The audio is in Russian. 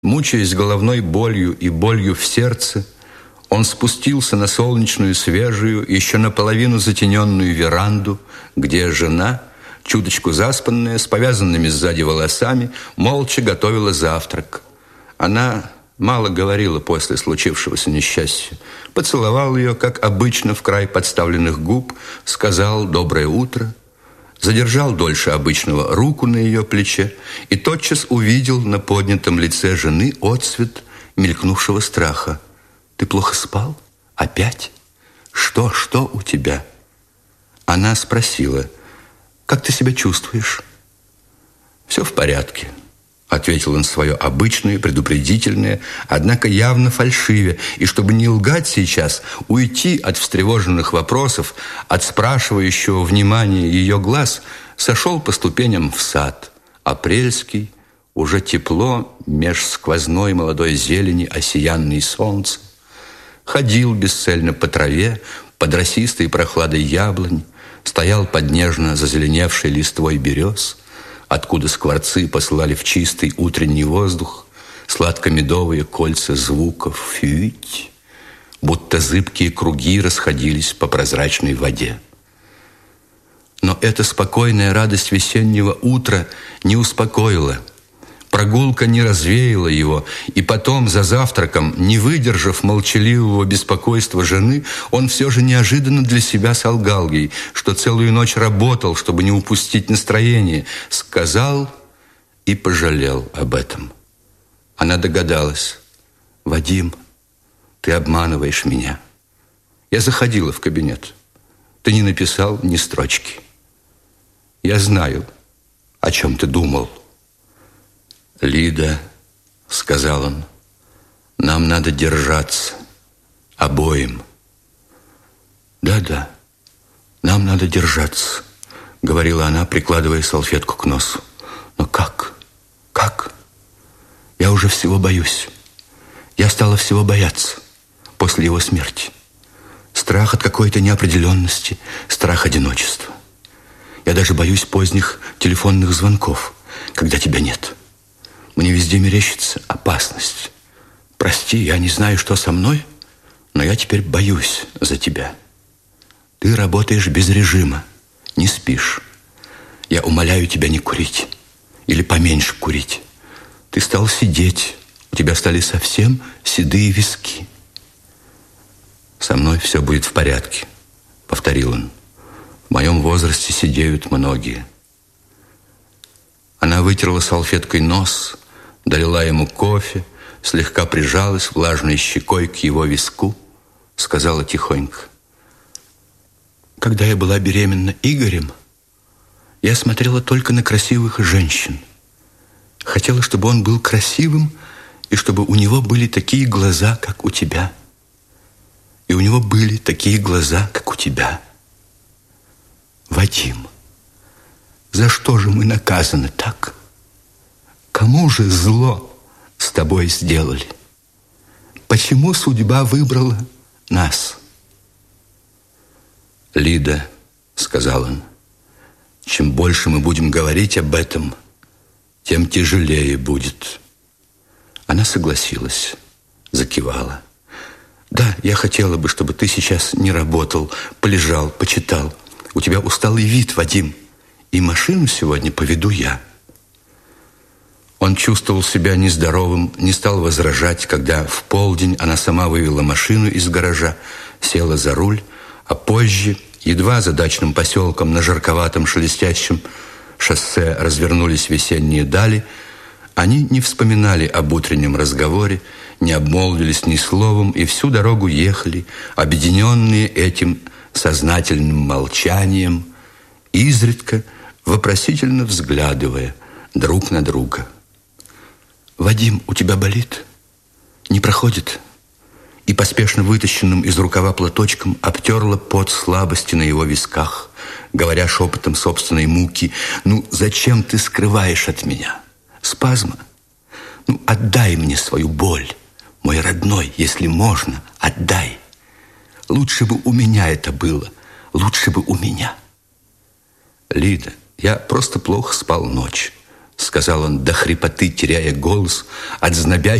Мучаясь головной болью и болью в сердце, он спустился на солнечную, свежую, еще наполовину затененную веранду, где жена, чуточку заспанная, с повязанными сзади волосами, молча готовила завтрак. Она мало говорила после случившегося несчастья. Поцеловал ее, как обычно, в край подставленных губ, сказал «доброе утро», задержал дольше обычного руку на ее плече и тотчас увидел на поднятом лице жены отсвет мелькнувшего страха. «Ты плохо спал? Опять? Что у тебя?» Она спросила: «Как ты себя чувствуешь?» «Все в порядке», — ответил он свое обычное, предупредительное, однако явно фальшивя, и чтобы не лгать сейчас, уйти от встревоженных вопросов, от спрашивающего внимания ее глаз, сошел по ступеням в сад, апрельский, уже тепло, меж сквозной молодой зелени осиянный солнце, ходил бесцельно по траве, под росистой прохладой яблонь, стоял под нежно зазеленевшей листвой берез, откуда скворцы посылали в чистый утренний воздух сладко-медовые кольца звуков «фють», будто зыбкие круги расходились по прозрачной воде. Но эта спокойная радость весеннего утра не успокоила. Прогулка не развеяла его, и потом, за завтраком, не выдержав молчаливого беспокойства жены, он все же неожиданно для себя солгал ей, что целую ночь работал, чтобы не упустить настроение. Сказал и пожалел об этом. Она догадалась: «Вадим, ты обманываешь меня. Я заходила в кабинет. Ты не написал ни строчки. Я знаю, о чем ты думал». «Лида, — сказал он, — нам надо держаться, обоим». «Да, нам надо держаться», — говорила она, прикладывая салфетку к носу. «Но как? Я уже всего боюсь. Я стала всего бояться после его смерти. Страх от какой-то неопределенности, страх одиночества. Я даже боюсь поздних телефонных звонков, когда тебя нет. Мне везде мерещится опасность. Прости, я не знаю, что со мной, но я теперь боюсь за тебя. Ты работаешь без режима, не спишь. Я умоляю тебя не курить или поменьше курить. Ты стал сидеть, у тебя стали совсем седые виски». «Со мной все будет в порядке», — повторил он. «В моем возрасте сидеют многие». Она вытерла салфеткой нос, долила ему кофе, слегка прижалась влажной щекой к его виску, сказала тихонько: «Когда я была беременна Игорем, я смотрела только на красивых женщин. Хотела, чтобы он был красивым, и чтобы у него были такие глаза, как у тебя. И у него были такие глаза, как у тебя. Вадим, за что же мы наказаны так? Кому же зло с тобой сделали? Почему судьба выбрала нас?» «Лида, — сказал он, — чем больше мы будем говорить об этом, тем тяжелее будет». Она согласилась, закивала. «Да, я хотела бы, чтобы ты сейчас не работал, полежал, почитал. У тебя усталый вид, Вадим, и машину сегодня поведу я». Он чувствовал себя нездоровым, не стал возражать, когда в полдень она сама вывела машину из гаража, села за руль, а позже, едва за дачным поселком на жарковатом шелестящем шоссе развернулись весенние дали, они не вспоминали об утреннем разговоре, не обмолвились ни словом и всю дорогу ехали, объединенные этим сознательным молчанием, изредка вопросительно взглядывая друг на друга. «Вадим, у тебя болит? Не проходит?» И поспешно вытащенным из рукава платочком обтерла пот слабости на его висках, говоря шепотом собственной муки: «Ну, зачем ты скрываешь от меня? Спазма? Ну, отдай мне свою боль, мой родной, если можно, отдай. Лучше бы у меня это было, лучше бы у меня». «Лида, я просто плохо спал ночь», — сказал он до хрипоты, теряя голос от знобящей